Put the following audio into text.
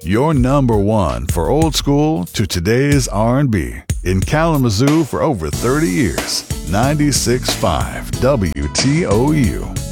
Your number one for old school to today's R&B. In Kalamazoo for over 30 years. 96.5 WTOU.